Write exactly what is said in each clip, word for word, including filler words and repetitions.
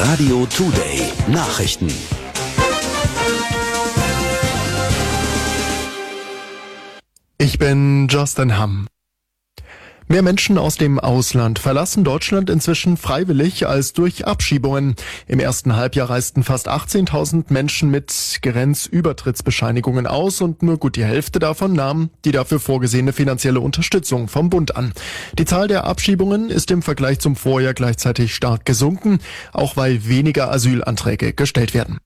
Radio Today Nachrichten. Ich bin Justin Hamm. Mehr Menschen aus dem Ausland verlassen Deutschland inzwischen freiwillig als durch Abschiebungen. Im ersten Halbjahr reisten fast achtzehntausend Menschen mit Grenzübertrittsbescheinigungen aus und nur gut die Hälfte davon nahm die dafür vorgesehene finanzielle Unterstützung vom Bund an. Die Zahl der Abschiebungen ist im Vergleich zum Vorjahr gleichzeitig stark gesunken, auch weil weniger Asylanträge gestellt werden.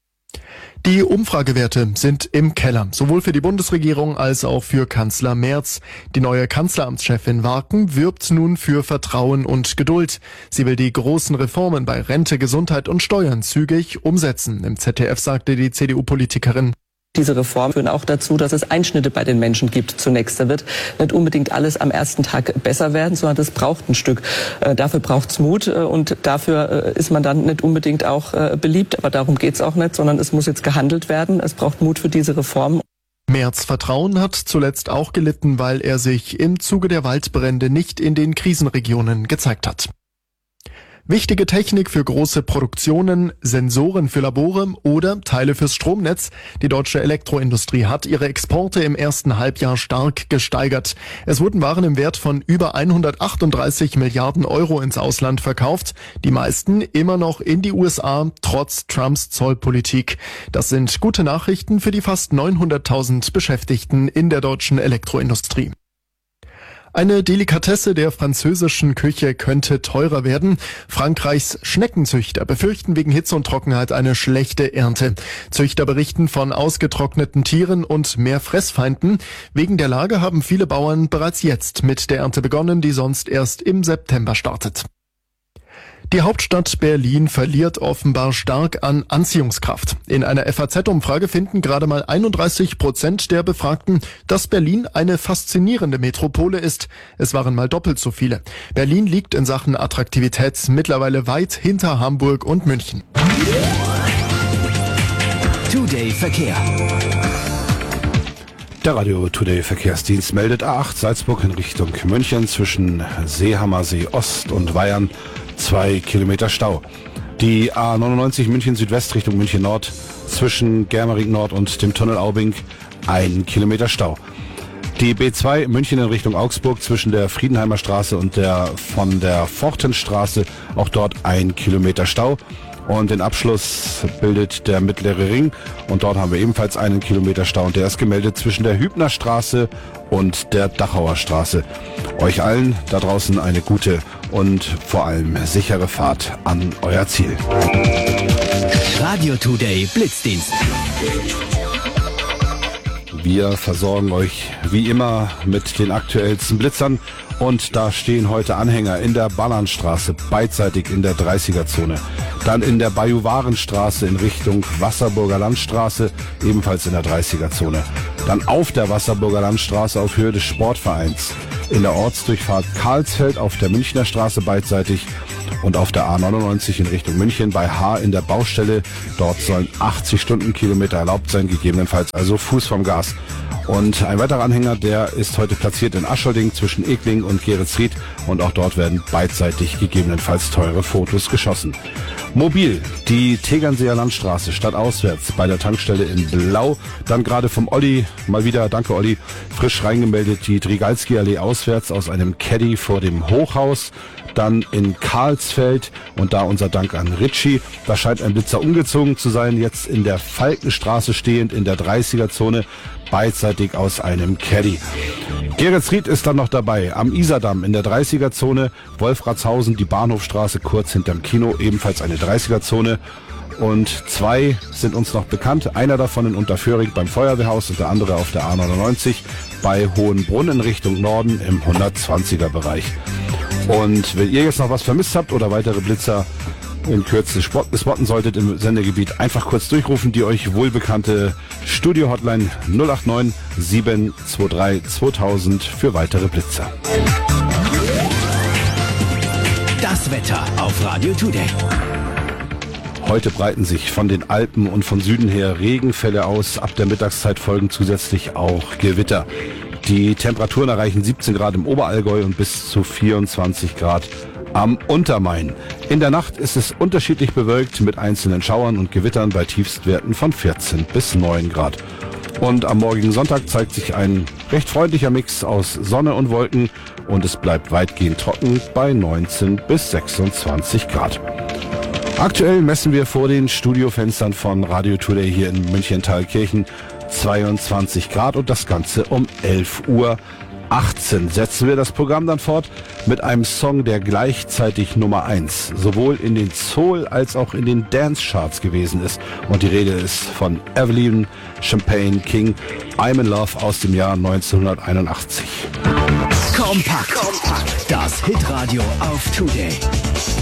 Die Umfragewerte sind im Keller, sowohl für die Bundesregierung als auch für Kanzler Merz. Die neue Kanzleramtschefin Warken wirbt nun für Vertrauen und Geduld. Sie will die großen Reformen bei Rente, Gesundheit und Steuern zügig umsetzen. Im Z D F sagte die C D U-Politikerin: Diese Reformen führen auch dazu, dass es Einschnitte bei den Menschen gibt zunächst. Da wird nicht unbedingt alles am ersten Tag besser werden, sondern das braucht ein Stück. Äh, dafür braucht es Mut äh, und dafür äh, ist man dann nicht unbedingt auch äh, beliebt. Aber darum geht es auch nicht, sondern es muss jetzt gehandelt werden. Es braucht Mut für diese Reformen. Merz' Vertrauen hat zuletzt auch gelitten, weil er sich im Zuge der Waldbrände nicht in den Krisenregionen gezeigt hat. Wichtige Technik für große Produktionen, Sensoren für Labore oder Teile fürs Stromnetz. Die deutsche Elektroindustrie hat ihre Exporte im ersten Halbjahr stark gesteigert. Es wurden Waren im Wert von über hundertachtunddreißig Milliarden Euro ins Ausland verkauft. Die meisten immer noch in die U S A, trotz Trumps Zollpolitik. Das sind gute Nachrichten für die fast neunhunderttausend Beschäftigten in der deutschen Elektroindustrie. Eine Delikatesse der französischen Küche könnte teurer werden. Frankreichs Schneckenzüchter befürchten wegen Hitze und Trockenheit eine schlechte Ernte. Züchter berichten von ausgetrockneten Tieren und mehr Fressfeinden. Wegen der Lage haben viele Bauern bereits jetzt mit der Ernte begonnen, die sonst erst im September startet. Die Hauptstadt Berlin verliert offenbar stark an Anziehungskraft. In einer F A Z-Umfrage finden gerade mal einunddreißig Prozent der Befragten, dass Berlin eine faszinierende Metropole ist. Es waren mal doppelt so viele. Berlin liegt in Sachen Attraktivität mittlerweile weit hinter Hamburg und München. Today Verkehr. Der Radio Today Verkehrsdienst meldet A acht Salzburg in Richtung München zwischen Seehammersee Ost und Weyern zwei Kilometer Stau. Die A neunundneunzig München Südwest Richtung München Nord zwischen Germering Nord und dem Tunnel Aubing ein Kilometer Stau. Die B zwei München in Richtung Augsburg zwischen der Friedenheimer Straße und der von der Fortenstraße, auch dort ein Kilometer Stau. Und den Abschluss bildet der Mittlere Ring und dort haben wir ebenfalls einen Kilometer Stau und der ist gemeldet zwischen der Hübner Straße und der Dachauer Straße. Euch allen da draußen eine gute und vor allem sichere Fahrt an euer Ziel. Radio Today Blitzdienst. Wir versorgen euch wie immer mit den aktuellsten Blitzern und da stehen heute Anhänger in der Ballernstraße, beidseitig in der dreißiger-Zone. Dann in der Bajuwarenstraße in Richtung Wasserburger Landstraße, ebenfalls in der dreißiger-Zone. Dann auf der Wasserburger Landstraße auf Höhe des Sportvereins. In der Ortsdurchfahrt Karlsfeld auf der Münchner Straße beidseitig und auf der A neunundneunzig in Richtung München bei H in der Baustelle. Dort sollen achtzig Stundenkilometer erlaubt sein, gegebenenfalls also Fuß vom Gas. Und ein weiterer Anhänger, der ist heute platziert in Ascherding zwischen Egling und Geretsried und auch dort werden beidseitig gegebenenfalls teure Fotos geschossen. Mobil, die Tegernseer Landstraße stadtauswärts bei der Tankstelle in Blau. Dann gerade vom Olli, mal wieder, danke Olli, frisch reingemeldet die Drigalski-Allee auswärts aus einem Caddy vor dem Hochhaus. Dann in Karlsfeld und da unser Dank an Ritchie. Da scheint ein Blitzer umgezogen zu sein, jetzt in der Falkenstraße stehend in der dreißiger-Zone, beidseitig aus einem Caddy. Geretsried ist dann noch dabei, am Isardamm in der dreißiger-Zone, Wolfratshausen, die Bahnhofstraße kurz hinterm Kino, ebenfalls eine dreißiger-Zone. Und zwei sind uns noch bekannt, einer davon in Unterföhring beim Feuerwehrhaus und der andere auf der A neunundneunzig bei Hohenbrunn in Richtung Norden im hundertzwanziger-Bereich. Und wenn ihr jetzt noch was vermisst habt oder weitere Blitzer in Kürze spotten solltet im Sendegebiet, einfach kurz durchrufen, die euch wohlbekannte Studio-Hotline null acht neun sieben zwei drei zweitausend für weitere Blitzer. Das Wetter auf Radio Today. Heute breiten sich von den Alpen und von Süden her Regenfälle aus. Ab der Mittagszeit folgen zusätzlich auch Gewitter. Die Temperaturen erreichen siebzehn Grad im Oberallgäu und bis zu vierundzwanzig Grad am Untermain. In der Nacht ist es unterschiedlich bewölkt mit einzelnen Schauern und Gewittern bei Tiefstwerten von vierzehn bis neun Grad. Und am morgigen Sonntag zeigt sich ein recht freundlicher Mix aus Sonne und Wolken und es bleibt weitgehend trocken bei neunzehn bis sechsundzwanzig Grad. Aktuell messen wir vor den Studiofenstern von Radio Today hier in München-Thalkirchen zweiundzwanzig Grad und das Ganze um elf Uhr achtzehn. Setzen wir das Programm dann fort mit einem Song, der gleichzeitig Nummer eins sowohl in den Soul- als auch in den Dance-Charts gewesen ist. Und die Rede ist von Evelyn Champagne King, I'm in Love aus dem Jahr neunzehnhunderteinundachtzig. Kompakt. Kompakt. Das Hitradio auf Today.